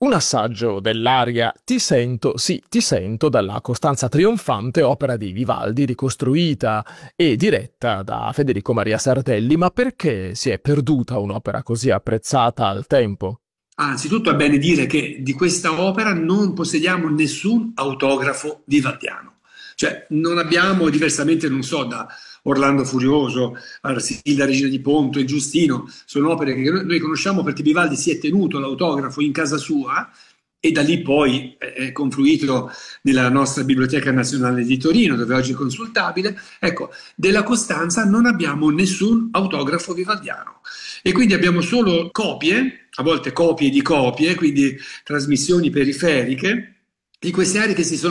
Un assaggio dell'aria Ti sento, sì, ti sento, dalla Costanza trionfante, opera di Vivaldi, ricostruita e diretta da Federico Maria Sardelli. Ma perché si è perduta un'opera così apprezzata al tempo? Anzitutto è bene dire che di questa opera non possediamo nessun autografo vivaldiano, cioè non abbiamo, diversamente non so, da Orlando Furioso, Arsilda Regina di Ponto e Giustino, sono opere che noi conosciamo perché Vivaldi si è tenuto l'autografo in casa sua e da lì poi è confluito nella nostra Biblioteca Nazionale di Torino, dove oggi è consultabile. Ecco, della Costanza non abbiamo nessun autografo vivaldiano e quindi abbiamo solo copie, a volte copie di copie, quindi trasmissioni periferiche di queste aree che si sono